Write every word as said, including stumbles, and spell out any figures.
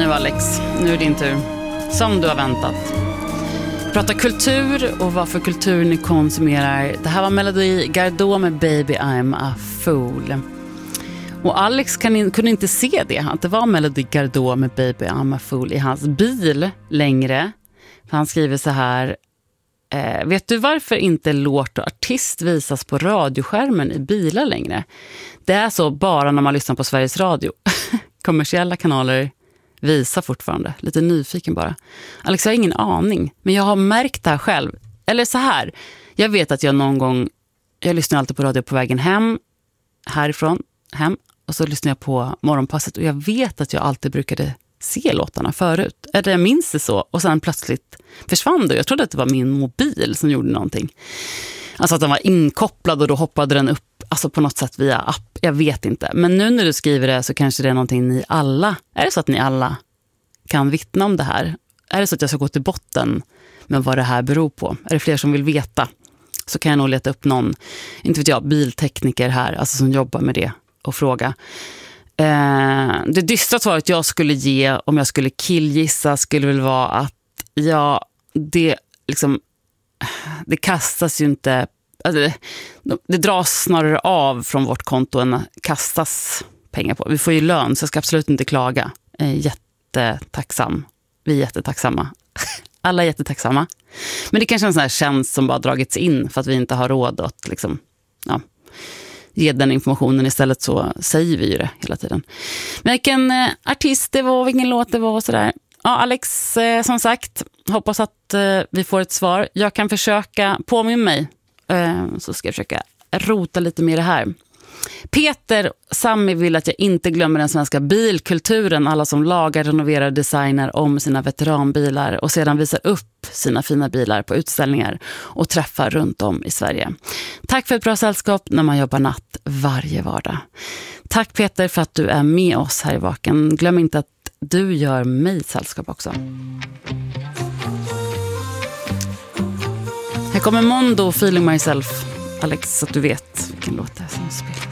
nu, Alex. Nu är din tur. Som du har väntat. Prata kultur och vad för kultur ni konsumerar. Det här var Melody Gardot med Baby I'm a Fool. Och Alex kan in, kunde inte se det. Att det var Melody Gardot med Baby I'm a Fool i hans bil längre. För han skriver så här. Eh, vet du varför inte låt och artist visas på radioskärmen i bilar längre? Det är så bara när man lyssnar på Sveriges Radio. Kommersiella kanaler visar fortfarande. Lite nyfiken bara. Alex, jag har ingen aning. Men jag har märkt det här själv. Eller så här. Jag vet att jag någon gång... Jag lyssnar alltid på radio på vägen hem. Härifrån, hem. Och så lyssnar jag på morgonpasset. Och jag vet att jag alltid brukade se låtarna förut. Eller jag minns det så. Och sen plötsligt försvann det. Jag trodde att det var min mobil som gjorde någonting. Alltså att den var inkopplad och då hoppade den upp. Alltså på något sätt via app. Jag vet inte. Men nu när du skriver det så kanske det är någonting ni alla... Är det så att ni alla kan vittna om det här? Är det så att jag ska gå till botten med vad det här beror på? Är det fler som vill veta? Så kan jag nog leta upp någon, inte vet jag, biltekniker här. Alltså som jobbar med det och fråga. Eh, det dystra svaret jag skulle ge om jag skulle killgissa skulle väl vara att ja, det liksom... Det kastas ju inte... Alltså det, det dras snarare av från vårt konto än kastas pengar på. Vi får ju lön så jag ska absolut inte klaga. Jag är jättetacksam. Vi är jättetacksamma. Alla är jättetacksamma. Men det kanske är en sån här tjänst som bara dragits in för att vi inte har råd att liksom, ja, ge den informationen. Istället så säger vi ju det hela tiden. Men vilken eh, artist det var, vilken låt det var och sådär. Ja, Alex, eh, som sagt, hoppas att eh, vi får ett svar. Jag kan försöka påminna mig. Så ska jag försöka rota lite mer det här. Peter Sammy vill att jag inte glömmer den svenska bilkulturen. Alla som lagar, renoverar, designar om sina veteranbilar och sedan visar upp sina fina bilar på utställningar och träffar runt om i Sverige. Tack för ett bra sällskap när man jobbar natt varje vardag. Tack Peter för att du är med oss här i Vaken. Glöm inte att du gör mig sällskap också. Här kommer Mondo, Feeling Myself. Alex, så att du vet vilken låt det är som spelar.